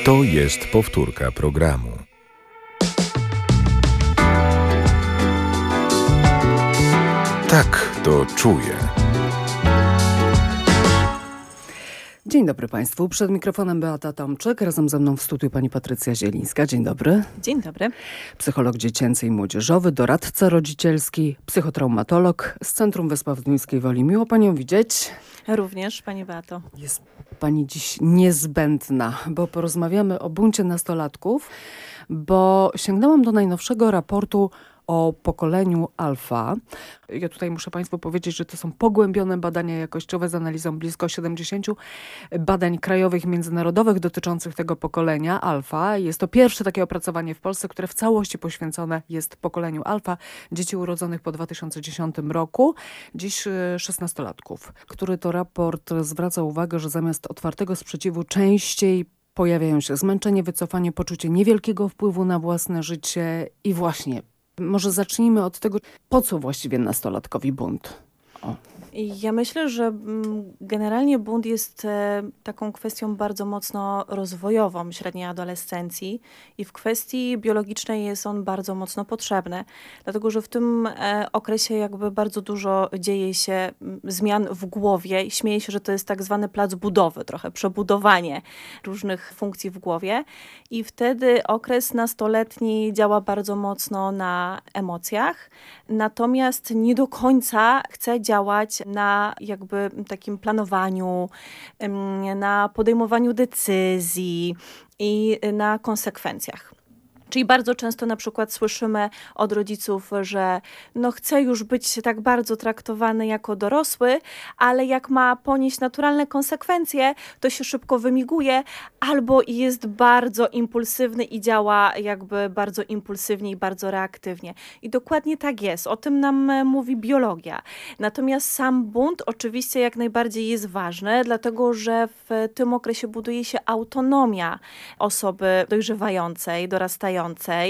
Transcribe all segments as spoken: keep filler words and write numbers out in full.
To jest powtórka programu. Tak to czuję. Dzień dobry Państwu. Przed mikrofonem Beata Tomczyk. Razem ze mną w studiu pani Patrycja Zielińska. Dzień dobry. Dzień dobry. Psycholog dziecięcy i młodzieżowy, doradca rodzicielski, psychotraumatolog z Centrum Wyspa Wdłyńskiej Woli. Miło panią widzieć. Również, pani Beato. Jest pani dziś niezbędna, bo porozmawiamy o buncie nastolatków, bo sięgnęłam do najnowszego raportu o pokoleniu alfa. Ja tutaj muszę Państwu powiedzieć, że to są pogłębione badania jakościowe z analizą blisko siedemdziesięciu badań krajowych i międzynarodowych dotyczących tego pokolenia alfa. Jest to pierwsze takie opracowanie w Polsce, które w całości poświęcone jest pokoleniu alfa, dzieci urodzonych po dwa tysiące dziesiątym roku, dziś szesnastolatków, który to raport zwraca uwagę, że zamiast otwartego sprzeciwu częściej pojawiają się zmęczenie, wycofanie, poczucie niewielkiego wpływu na własne życie i właśnie może zacznijmy od tego, po co właściwie nastolatkowi bunt? O. Ja myślę, że generalnie bunt jest taką kwestią bardzo mocno rozwojową średniej adolescencji i w kwestii biologicznej jest on bardzo mocno potrzebny, dlatego że w tym okresie jakby bardzo dużo dzieje się zmian w głowie i śmieję się, że to jest tak zwany plac budowy, trochę przebudowanie różnych funkcji w głowie i wtedy okres nastoletni działa bardzo mocno na emocjach, natomiast nie do końca chce działać na jakby takim planowaniu, na podejmowaniu decyzji i na konsekwencjach. Czyli bardzo często na przykład słyszymy od rodziców, że no chce już być tak bardzo traktowany jako dorosły, ale jak ma ponieść naturalne konsekwencje, to się szybko wymiguje albo jest bardzo impulsywny i działa jakby bardzo impulsywnie i bardzo reaktywnie. I dokładnie tak jest. O tym nam mówi biologia. Natomiast sam bunt oczywiście jak najbardziej jest ważny, dlatego że w tym okresie buduje się autonomia osoby dojrzewającej, dorastającej,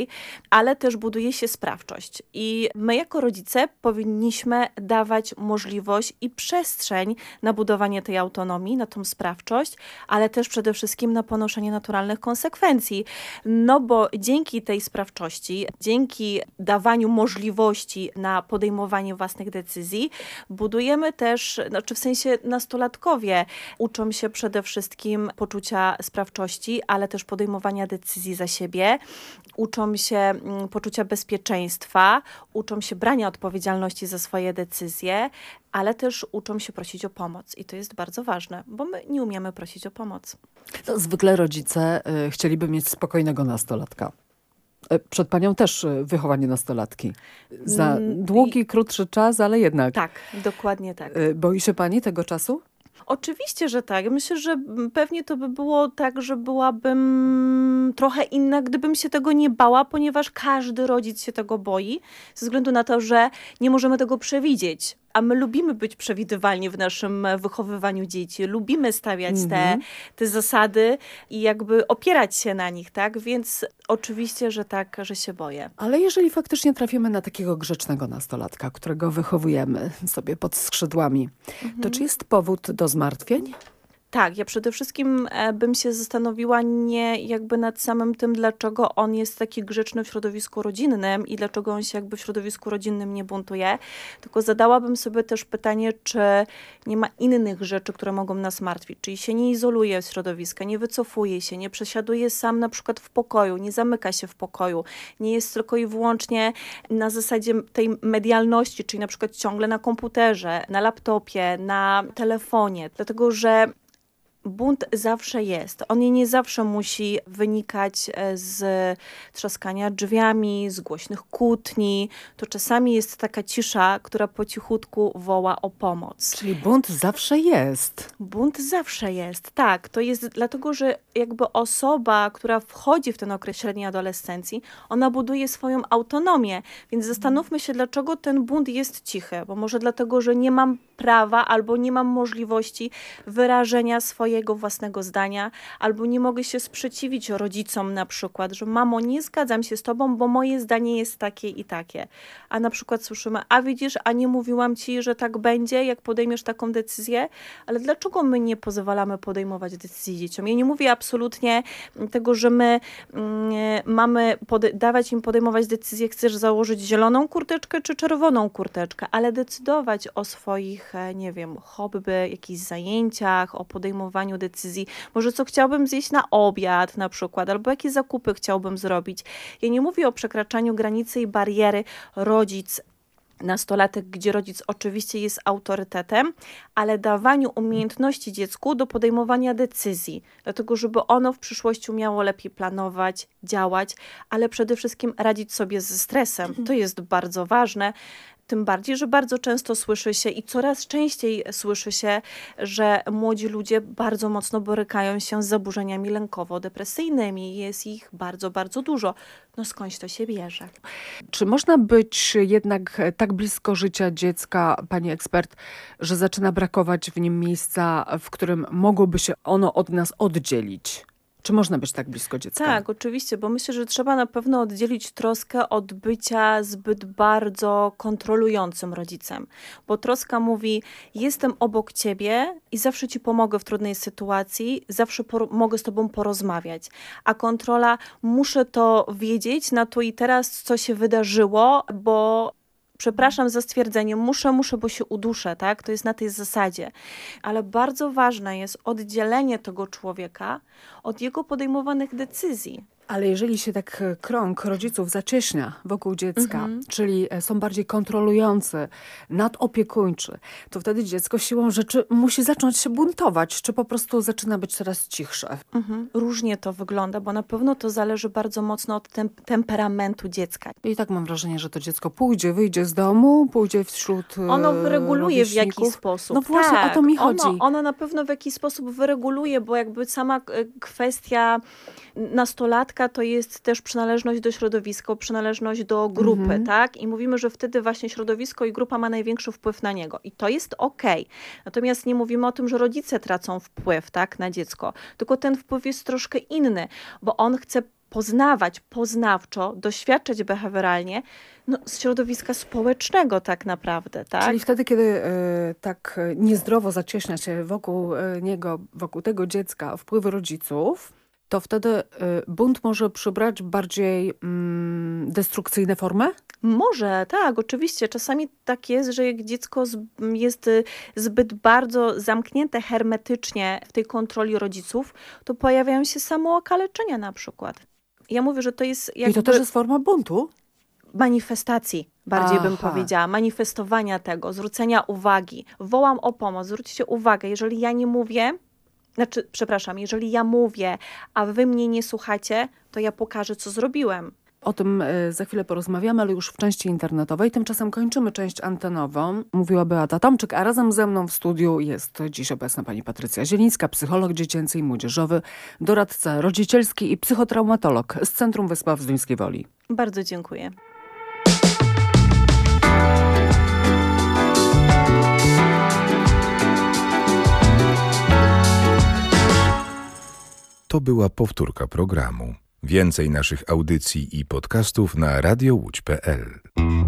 ale też buduje się sprawczość. I my jako rodzice powinniśmy dawać możliwość i przestrzeń na budowanie tej autonomii, na tą sprawczość, ale też przede wszystkim na ponoszenie naturalnych konsekwencji. No bo dzięki tej sprawczości, dzięki dawaniu możliwości na podejmowanie własnych decyzji, budujemy też, znaczy w sensie nastolatkowie uczą się przede wszystkim poczucia sprawczości, ale też podejmowania decyzji za siebie. Uczą się poczucia bezpieczeństwa, uczą się brania odpowiedzialności za swoje decyzje, ale też uczą się prosić o pomoc. I to jest bardzo ważne, bo my nie umiemy prosić o pomoc. To zwykle rodzice y, chcieliby mieć spokojnego nastolatka. Przed panią też wychowanie nastolatki. Za długi, krótszy czas, ale jednak. Tak, dokładnie tak. Boi się pani tego czasu? Oczywiście, że tak. Myślę, że pewnie to by było tak, że byłabym trochę inna, gdybym się tego nie bała, ponieważ każdy rodzic się tego boi, ze względu na to, że nie możemy tego przewidzieć. A my lubimy być przewidywalni w naszym wychowywaniu dzieci. Lubimy stawiać mm-hmm. te, te zasady i jakby opierać się na nich, tak? Więc oczywiście, że tak, że się boję. Ale jeżeli faktycznie trafimy na takiego grzecznego nastolatka, którego wychowujemy sobie pod skrzydłami, mm-hmm. to czy jest powód do zmartwień? Tak, ja przede wszystkim bym się zastanowiła nie jakby nad samym tym, dlaczego on jest taki grzeczny w środowisku rodzinnym i dlaczego on się jakby w środowisku rodzinnym nie buntuje, tylko zadałabym sobie też pytanie, czy nie ma innych rzeczy, które mogą nas martwić, czyli się nie izoluje z środowiska, nie wycofuje się, nie przesiaduje sam na przykład w pokoju, nie zamyka się w pokoju, nie jest tylko i wyłącznie na zasadzie tej medialności, czyli na przykład ciągle na komputerze, na laptopie, na telefonie, dlatego że bunt zawsze jest. On nie zawsze musi wynikać z trzaskania drzwiami, z głośnych kłótni. To czasami jest taka cisza, która po cichutku woła o pomoc. Czyli bunt zawsze jest. Bunt zawsze jest, tak. To jest dlatego, że jakby osoba, która wchodzi w ten okres średniej adolescencji, ona buduje swoją autonomię. Więc zastanówmy się, dlaczego ten bunt jest cichy. Bo może dlatego, że nie mam prawa albo nie mam możliwości wyrażenia swojej swojego własnego zdania, albo nie mogę się sprzeciwić rodzicom na przykład, że mamo, nie zgadzam się z tobą, bo moje zdanie jest takie i takie. A na przykład słyszymy, a widzisz, a nie mówiłam ci, że tak będzie, jak podejmiesz taką decyzję, ale dlaczego my nie pozwalamy podejmować decyzji dzieciom? Ja nie mówię absolutnie tego, że my mm, mamy pode- dawać im podejmować decyzję, chcesz założyć zieloną kurteczkę czy czerwoną kurteczkę, ale decydować o swoich, nie wiem, hobby, jakichś zajęciach, o podejmowaniu decyzji, może co chciałbym zjeść na obiad na przykład, albo jakie zakupy chciałbym zrobić. Ja nie mówię o przekraczaniu granicy i bariery rodzic, nastolatek, gdzie rodzic oczywiście jest autorytetem, ale dawaniu umiejętności dziecku do podejmowania decyzji, dlatego żeby ono w przyszłości umiało lepiej planować, działać, ale przede wszystkim radzić sobie ze stresem. To jest bardzo ważne. Tym bardziej, że bardzo często słyszy się i coraz częściej słyszy się, że młodzi ludzie bardzo mocno borykają się z zaburzeniami lękowo-depresyjnymi. Jest ich bardzo, bardzo dużo. No skądś to się bierze? Czy można być jednak tak blisko życia dziecka, pani ekspert, że zaczyna brakować w nim miejsca, w którym mogłoby się ono od nas oddzielić? Czy można być tak blisko dziecka? Tak, oczywiście, bo myślę, że trzeba na pewno oddzielić troskę od bycia zbyt bardzo kontrolującym rodzicem. Bo troska mówi, jestem obok ciebie i zawsze ci pomogę w trudnej sytuacji, zawsze por- mogę z tobą porozmawiać. A kontrola, muszę to wiedzieć na tu i teraz, co się wydarzyło, bo... Przepraszam za stwierdzenie, muszę, muszę, bo się uduszę, tak? To jest na tej zasadzie. Ale bardzo ważne jest oddzielenie tego człowieka od jego podejmowanych decyzji. Ale jeżeli się tak krąg rodziców zacieśnia wokół dziecka, Mhm. czyli są bardziej kontrolujący, nadopiekuńczy, to wtedy dziecko siłą rzeczy musi zacząć się buntować, czy po prostu zaczyna być coraz cichsze. Mhm. Różnie to wygląda, bo na pewno to zależy bardzo mocno od tem- temperamentu dziecka. I tak mam wrażenie, że to dziecko pójdzie, wyjdzie z domu, pójdzie wśród Ono wyreguluje w jakiś rówieśników. sposób. No właśnie, tak, o to mi chodzi. Ono, ono na pewno w jakiś sposób wyreguluje, bo jakby sama e, kwestia nastolatka to jest też przynależność do środowiska, przynależność do grupy, Mhm. tak? I mówimy, że wtedy właśnie środowisko i grupa ma największy wpływ na niego. I to jest okej. Natomiast nie mówimy o tym, że rodzice tracą wpływ, tak, na dziecko. Tylko ten wpływ jest troszkę inny, bo on chce poznawać poznawczo, doświadczać behawioralnie, no, z środowiska społecznego tak naprawdę, tak? Czyli wtedy, kiedy y, tak niezdrowo zacieśnia się wokół y, niego, wokół tego dziecka wpływy rodziców, to wtedy y, bunt może przybrać bardziej mm, destrukcyjne formy? Może, tak, oczywiście. Czasami tak jest, że jak dziecko z- jest y, zbyt bardzo zamknięte hermetycznie w tej kontroli rodziców, to pojawiają się samookaleczenia na przykład. Ja mówię, że to jest jakby I to też jest forma buntu? manifestacji, bardziej bym Aha. powiedziała, manifestowania tego, zwrócenia uwagi. Wołam o pomoc, zwróćcie uwagę, jeżeli ja nie mówię, znaczy, przepraszam, jeżeli ja mówię, a wy mnie nie słuchacie, to ja pokażę, co zrobiłem. O tym y, za chwilę porozmawiamy, ale już w części internetowej. Tymczasem kończymy część antenową. Mówiła Beata Tomczyk, a razem ze mną w studiu jest dziś obecna pani Patrycja Zielińska, psycholog dziecięcy i młodzieżowy, doradca rodzicielski i psychotraumatolog z Centrum Wyspa w Zduńskiej Woli. Bardzo dziękuję. To była powtórka programu. Więcej naszych audycji i podcastów na radio łódź kropka pe el.